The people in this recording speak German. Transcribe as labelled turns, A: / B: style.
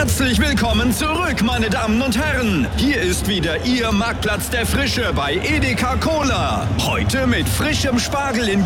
A: Herzlich willkommen zurück, meine Damen und Herren. Hier ist wieder Ihr Marktplatz der Frische bei Edeka Cola. Heute mit frischem Spargel in